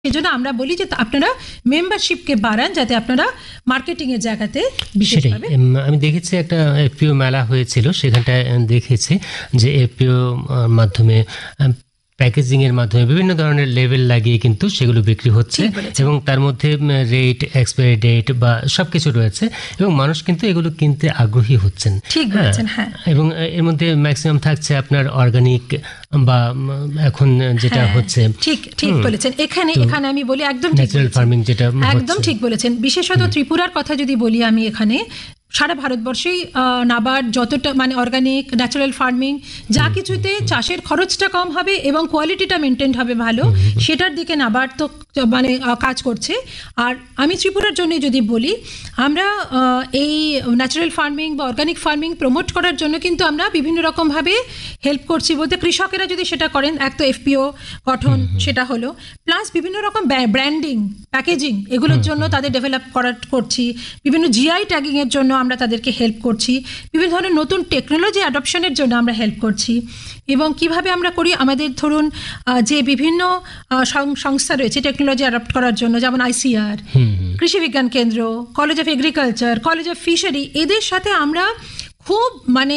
সেজন্য আমরা বলি যে আপনারা মেম্বারশিপকে বাড়ান, যাতে আপনারা মার্কেটিং এর জায়গাতে বিশেষভাবে। আমি দেখেছি একটা এফপিও মেলা হয়েছিল, সেখানটায় দেখেছি যে এফপিও মাধ্যমে প্যাকেজিং এর মাধ্যমে বিভিন্ন ধরনের লেভেল লাগিয়ে কিন্তু সেগুলো বিক্রি হচ্ছে, এবং তার মধ্যে রেট, এক্সপায়ারি ডেট বা সবকিছু রয়েছে, এবং মানুষ কিন্তু এগুলো কিনতে আগ্রহী হচ্ছেন। ঠিক বলেছেন, হ্যাঁ। এবং এর মধ্যে ম্যাক্সিমাম থাকছে আপনার অর্গানিক বা এখন যেটা হচ্ছে। ঠিক বলেছেন। এখানে আমি বলি একদম ন্যাচারাল ফার্মিং, যেটা একদম ঠিক বলেছেন। বিশেষত ত্রিপুরার কথা যদি বলি আমি, এখানে সারা ভারতবর্ষেই নাবার্ড যতটা মানে অর্গানিক, ন্যাচারাল ফার্মিং যা কিছুতে চাষের খরচটা কম হবে এবং কোয়ালিটিটা মেনটেন হবে ভালো, সেটার দিকে নাবার্ড তো মানে কাজ করছে। আর আমি ত্রিপুরার জন্য যদি বলি, আমরা এই ন্যাচারাল ফার্মিং বা অর্গানিক ফার্মিং প্রমোট করার জন্য কিন্তু আমরা বিভিন্ন রকমভাবে হেল্প করছি। বলতে কৃষকেরা যদি সেটা করেন, এক তো এফপিও গঠন সেটা হলো, প্লাস বিভিন্ন রকম ব্র্যান্ডিং, প্যাকেজিং এগুলোর জন্য তাদের ডেভেলপ করছি, বিভিন্ন জিআই ট্যাগিং এর জন্য আমরা তাদেরকে হেল্প করছি, বিভিন্ন ধরনের নতুন টেকনোলজি অ্যাডপশনের জন্য আমরা হেল্প করছি। এবং কিভাবে আমরা করি, আমাদের ধরুন যে বিভিন্ন সংস্থা রয়েছে টেকনোলজি অ্যাডপ্ট করার জন্য, যেমন আইসিআর, কৃষি বিজ্ঞান কেন্দ্র, college of agriculture, college of fishery, এদের সাথে আমরা খুব মানে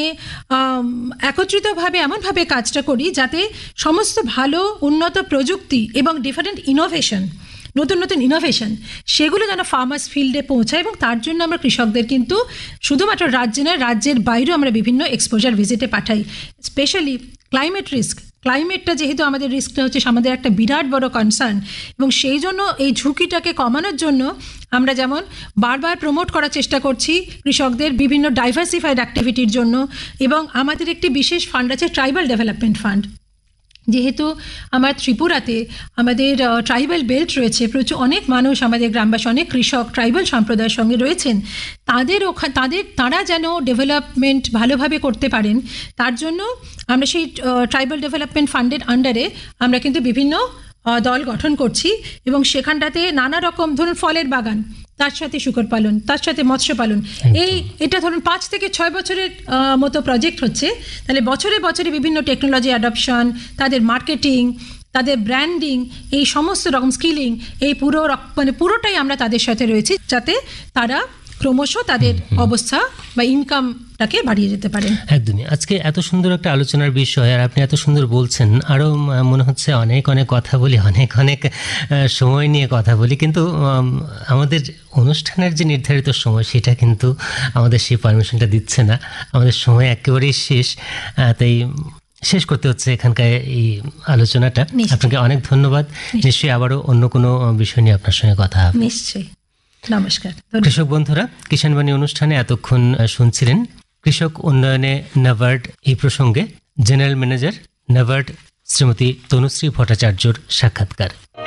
একত্রিতভাবে এমনভাবে কাজটা করি যাতে সমস্ত ভালো উন্নত প্রযুক্তি এবং ডিফারেন্ট ইনোভেশন, নতুন ইনোভেশন সেগুলো যেন ফার্মার্স ফিল্ডে পৌঁছায়। এবং তার জন্য আমরা কৃষকদের কিন্তু শুধুমাত্র রাজ্যে নয়, রাজ্যের বাইরেও আমরা বিভিন্ন এক্সপোজার ভিজিটে পাঠাই। স্পেশালি ক্লাইমেট রিস্ক, ক্লাইমেটটা যেহেতু আমাদের রিস্কটা হচ্ছে আমাদের একটা বিরাট বড় কনসার্ন, এবং সেই জন্য এই ঝুঁকিটাকে কমানোর জন্য আমরা যেমন বারবার প্রমোট করার চেষ্টা করছি কৃষকদের বিভিন্ন ডাইভার্সিফাইড অ্যাক্টিভিটির জন্য। এবং আমাদের একটি বিশেষ ফান্ড আছে, ট্রাইবাল ডেভেলপমেন্ট ফান্ড। যেহেতু আমার ত্রিপুরাতে আমাদের ট্রাইবাল বেল্ট রয়েছে, প্রচুর অনেক মানুষ, আমাদের গ্রামবাসী, অনেক কৃষক ট্রাইবাল সম্প্রদায়ের সঙ্গে রয়েছেন, তারা যেন ডেভেলপমেন্ট ভালোভাবে করতে পারেন, তার জন্য আমরা সেই ট্রাইবাল ডেভেলপমেন্ট ফান্ডের আন্ডারে আমরা কিন্তু বিভিন্ন দল গঠন করছি। এবং সেখানটাতে নানা রকম, ধরুন ফলের বাগান, তার সাথে শূকর পালন, তার সাথে মৎস্য পালন, এটা ধরুন 5 থেকে 6 বছরের মতো প্রজেক্ট হচ্ছে। তাহলে বছরে বছরে বিভিন্ন টেকনোলজি অ্যাডপশন, তাদের মার্কেটিং, তাদের ব্র্যান্ডিং, এই সমস্ত রকম স্কিলিং, এই পুরোটাই আমরা তাদের সাথে রয়েছি, যাতে তারা ক্রমশ তাদের অবস্থা বা ইনকামটাকে বাড়িয়ে যেতে পারেন। একদমই। আজকে এত সুন্দর একটা আলোচনার বিষয়, আর আপনি এত সুন্দর বলছেন, আরও মনে হচ্ছে অনেক কথা বলি, অনেক সময় নিয়ে কথা বলি, কিন্তু আমাদের অনুষ্ঠানের যে নির্ধারিত সময় সেটা কিন্তু আমাদের সেই পারমিশনটা দিচ্ছে না। আমাদের সময় একেবারেই শেষ, তাই শেষ করতে হচ্ছে এখানকার এই আলোচনাটা। আপনাকে অনেক ধন্যবাদ। নিশ্চয়ই আবারও অন্য কোনো বিষয় নিয়ে আপনার সঙ্গে কথা হবে। নিশ্চয়ই। নমস্কার। কৃষক বন্ধুরা, কিষাণবাণী অনুষ্ঠানে এতক্ষণ শুনছিলেন কৃষক উন্নয়নে নাবার্ড এই প্রসঙ্গে জেনারেল ম্যানেজার নাবার্ড শ্রীমতী তনুশ্রী ভট্টাচার্যর সাক্ষাৎকার।